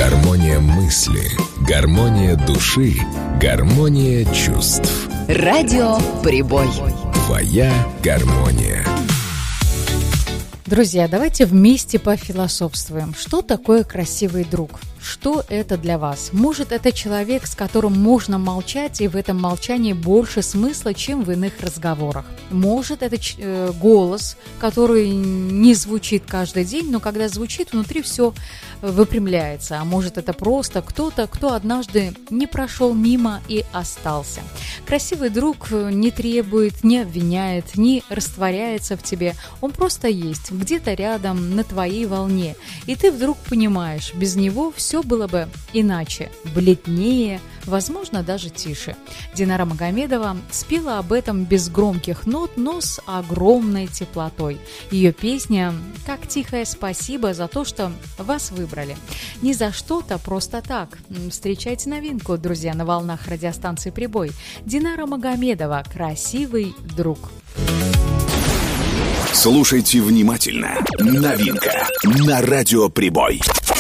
Гармония мысли, гармония души, гармония чувств. Радио Прибой. Твоя гармония. Друзья, давайте вместе пофилософствуем. Что такое красивый друг? Что это для вас? Может, это человек, с которым можно молчать, и в этом молчании больше смысла, чем в иных разговорах. Может, это голос, который не звучит каждый день, но когда звучит, внутри все выпрямляется. А может, это просто кто-то, кто однажды не прошел мимо и остался. Красивый друг не требует, не обвиняет, не растворяется в тебе. Он просто есть, где-то рядом, на твоей волне. И ты вдруг понимаешь, без него все было бы иначе, бледнее, возможно, даже тише. Динара Магомедова спела об этом без громких нот, но с огромной теплотой. Ее песня «Как тихое спасибо за то, что вас выбрали». Не за что-то, просто так. Встречайте новинку, друзья, на волнах радиостанции «Прибой». Динара Магомедова «Красивый друг». Слушайте внимательно. Новинка на радио «Прибой».